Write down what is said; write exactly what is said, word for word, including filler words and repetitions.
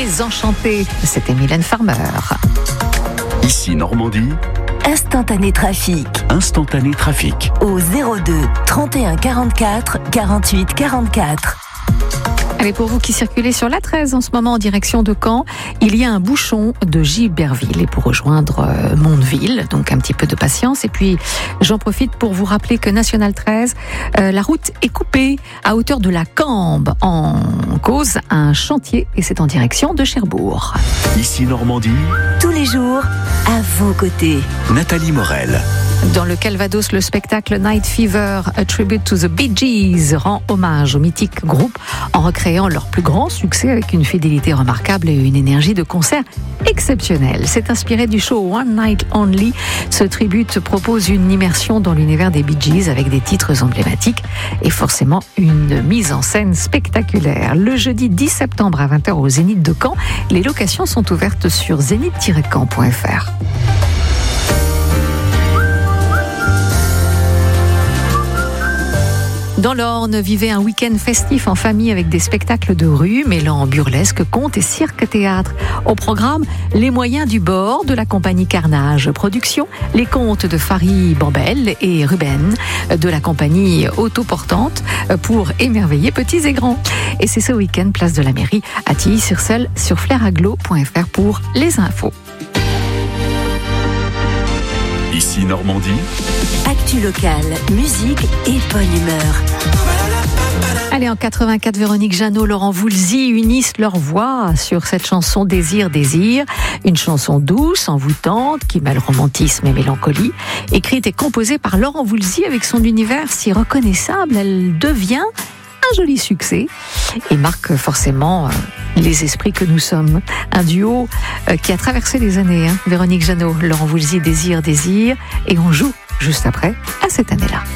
Désenchanté. C'était Mylène Farmer. Ici Normandie. Instantané trafic. Instantané trafic. Au zéro deux trente et un quarante-quatre quarante-huit quarante-quatre. Allez, pour vous qui circulez sur l'A treize en ce moment en direction de Caen, il y a un bouchon de Giberville. Et pour rejoindre euh, Mondeville, donc un petit peu de patience. Et puis, j'en profite pour vous rappeler que National treize, euh, la route est coupée à hauteur de la Cambe, en cause un chantier, et c'est en direction de Cherbourg. Ici Normandie. Tous les jours, à vos côtés. Nathalie Morel. Dans le Calvados, le spectacle Night Fever, A Tribute to the Bee Gees, rend hommage au mythique groupe en recréant leur plus grand succès avec une fidélité remarquable et une énergie de concert exceptionnelle. C'est inspiré du show One Night Only. Ce tribute propose une immersion dans l'univers des Bee Gees avec des titres emblématiques et forcément une mise en scène spectaculaire. Le jeudi dix septembre à vingt heures au Zénith de Caen, les locations sont ouvertes sur zénith tiret caen point f r. Dans l'Orne, vivez un week-end festif en famille avec des spectacles de rue mêlant burlesque, conte et cirque-théâtre. Au programme, les moyens du bord de la compagnie Carnage Production, les contes de Farid Bambel et Ruben de la compagnie Autoportante pour émerveiller petits et grands. Et c'est ce week-end, place de la mairie, à Tilly-sur-Seulles, sur flairaglo point f r pour les infos. Ici Normandie. Actu locale, musique et bonne humeur. Allez, en quatre-vingt-quatre, Véronique Jeannot, Laurent Voulzy unissent leurs voix sur cette chanson Désir, Désir. Une chanson douce, envoûtante, qui mêle romantisme et mélancolie. Écrite et composée par Laurent Voulzy avec son univers si reconnaissable, elle devient un joli succès et marque forcément euh, les esprits que nous sommes. Un duo euh, qui a traversé les années. Hein. Véronique Jeannot, Laurent Voulzy, Désir, Désir. Et on joue juste après à cette année-là.